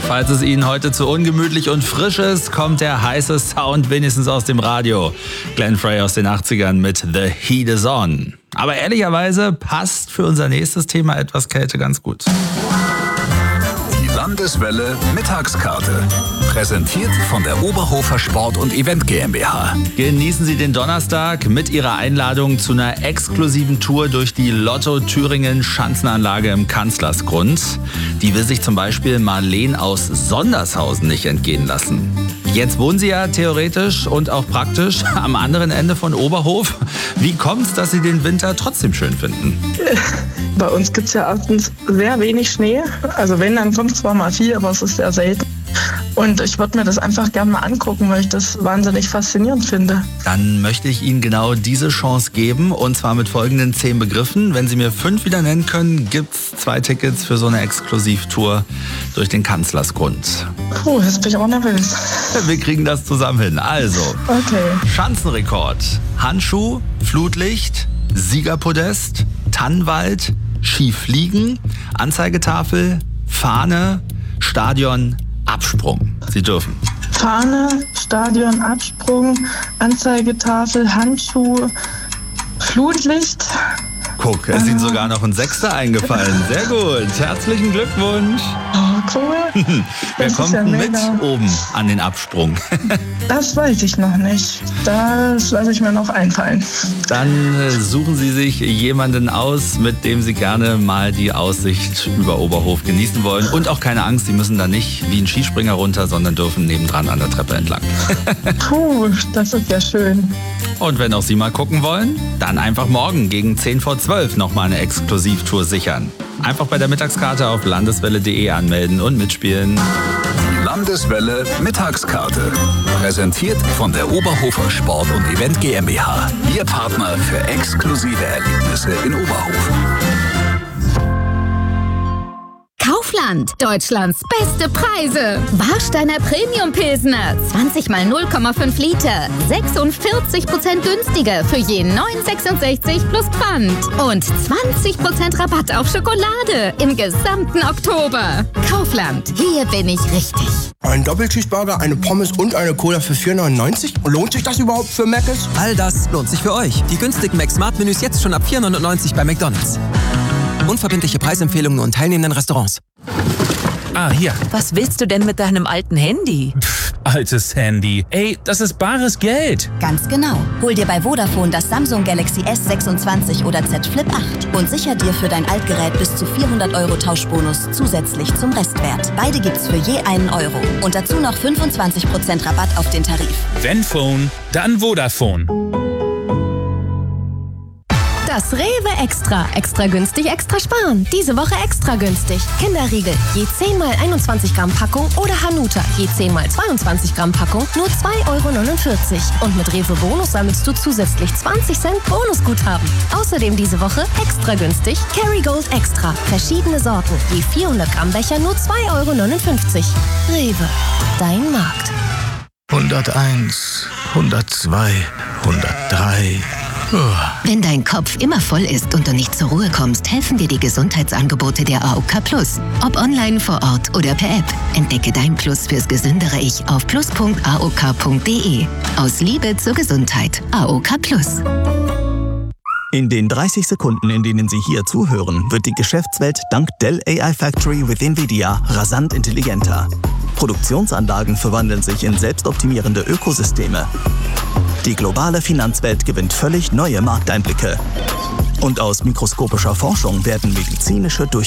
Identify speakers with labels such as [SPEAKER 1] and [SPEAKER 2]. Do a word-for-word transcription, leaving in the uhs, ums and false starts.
[SPEAKER 1] Falls es Ihnen heute zu ungemütlich und frisch ist, kommt der heiße Sound wenigstens aus dem Radio. Glenn Frey aus den achtzigern mit The Heat Is On. Aber ehrlicherweise passt für unser nächstes Thema etwas Kälte ganz gut.
[SPEAKER 2] Die Landeswelle Mittagskarte. Präsentiert von der Oberhofer Sport und Event GmbH.
[SPEAKER 1] Genießen Sie den Donnerstag mit Ihrer Einladung zu einer exklusiven Tour durch die Lotto-Thüringen-Schanzenanlage im Kanzlersgrund. Die will sich zum Beispiel Marleen aus Sondershausen nicht entgehen lassen. Jetzt wohnen Sie ja theoretisch und auch praktisch am anderen Ende von Oberhof. Wie kommt's, dass Sie den Winter trotzdem schön finden?
[SPEAKER 3] Bei uns gibt es ja erstens sehr wenig Schnee. Also wenn, dann kommt zwar mal viel, aber es ist sehr selten. Und ich würde mir das einfach gerne mal angucken, weil ich das wahnsinnig faszinierend finde.
[SPEAKER 1] Dann möchte ich Ihnen genau diese Chance geben, und zwar mit folgenden zehn Begriffen. Wenn Sie mir fünf wieder nennen können, gibt's zwei Tickets für so eine Exklusivtour durch den Kanzlersgrund.
[SPEAKER 3] Puh, jetzt bin ich auch nervös.
[SPEAKER 1] Wir kriegen das zusammen hin. Also,
[SPEAKER 3] Okay.
[SPEAKER 1] Schanzenrekord, Handschuh, Flutlicht, Siegerpodest, Tannenwald, Skifliegen, Anzeigetafel, Fahne, Stadion, Absprung. Sie dürfen.
[SPEAKER 3] Fahne, Stadion, Absprung, Anzeigetafel, Handschuh, Flutlicht.
[SPEAKER 1] Guck, es ist Ihnen sogar noch ein Sechster eingefallen. Sehr gut. Herzlichen Glückwunsch.
[SPEAKER 3] Oh, cool.
[SPEAKER 1] Wer
[SPEAKER 3] Das
[SPEAKER 1] kommt
[SPEAKER 3] ist ja
[SPEAKER 1] denn mit
[SPEAKER 3] mega.
[SPEAKER 1] oben an den Absprung?
[SPEAKER 3] Das weiß ich noch nicht. Das lasse ich mir noch einfallen.
[SPEAKER 1] Dann äh, suchen Sie sich jemanden aus, mit dem Sie gerne mal die Aussicht über Oberhof genießen wollen. Und auch keine Angst, Sie müssen da nicht wie ein Skispringer runter, sondern dürfen nebendran an der Treppe entlang.
[SPEAKER 3] Puh, das ist ja schön.
[SPEAKER 1] Und wenn auch Sie mal gucken wollen, dann einfach morgen gegen zehn vor zwölf nochmal eine Exklusivtour sichern. Einfach bei der Mittagskarte auf landeswelle punkt de anmelden und mitspielen.
[SPEAKER 2] Die Landeswelle Mittagskarte. Präsentiert von der Oberhofer Sport und Event GmbH. Ihr Partner für exklusive Erlebnisse in Oberhof.
[SPEAKER 4] Kaufland, Deutschlands beste Preise. Warsteiner Premium Pilsner, zwanzig mal null Komma fünf Liter, sechsundvierzig Prozent günstiger für je neun Komma sechsundsechzig plus Pfand. Und zwanzig Prozent Rabatt auf Schokolade im gesamten Oktober. Kaufland, hier bin ich richtig.
[SPEAKER 5] Ein Doppelcheeseburger, eine Pommes und eine Cola für vier neunundneunzig? Lohnt sich das überhaupt für Mc's?
[SPEAKER 6] All das lohnt sich für euch. Die günstigen Mac-Smart-Menüs jetzt schon ab vier neunundneunzig bei McDonald's. Unverbindliche Preisempfehlungen und teilnehmenden Restaurants.
[SPEAKER 7] Ah, hier.
[SPEAKER 8] Was willst du denn mit deinem alten Handy?
[SPEAKER 7] Pff, altes Handy. Ey, das ist bares Geld.
[SPEAKER 9] Ganz genau. Hol dir bei Vodafone das Samsung Galaxy S sechsundzwanzig oder Z Flip acht und sicher dir für dein Altgerät bis zu vierhundert Euro Tauschbonus zusätzlich zum Restwert. Beide gibt's für je einen Euro. Und dazu noch fünfundzwanzig Prozent Rabatt auf den Tarif.
[SPEAKER 7] Wenn Phone, dann Vodafone.
[SPEAKER 10] Das Rewe Extra. Extra günstig, extra sparen. Diese Woche extra günstig. Kinderriegel, je zehn mal einundzwanzig Gramm Packung oder Hanuta, je zehn mal zweiundzwanzig Gramm Packung, nur zwei Euro neunundvierzig. Und mit Rewe Bonus sammelst du zusätzlich zwanzig Cent Bonusguthaben. Außerdem diese Woche extra günstig Kerrygold Extra. Verschiedene Sorten, je vierhundert Gramm Becher, nur zwei Euro neunundfünfzig. Rewe, dein Markt.
[SPEAKER 11] hunderteins, hundertzwei, hundertdrei.
[SPEAKER 12] Wenn dein Kopf immer voll ist und du nicht zur Ruhe kommst, helfen dir die Gesundheitsangebote der A O K Plus. Ob online, vor Ort oder per App. Entdecke dein Plus fürs gesündere Ich auf plus punkt a o k punkt de. Aus Liebe zur Gesundheit. A O K Plus.
[SPEAKER 13] In den dreißig Sekunden, in denen Sie hier zuhören, wird die Geschäftswelt dank Dell A I Factory with NVIDIA rasant intelligenter. Produktionsanlagen verwandeln sich in selbstoptimierende Ökosysteme. Die globale Finanzwelt gewinnt völlig neue Markteinblicke. Und aus mikroskopischer Forschung werden medizinische Durch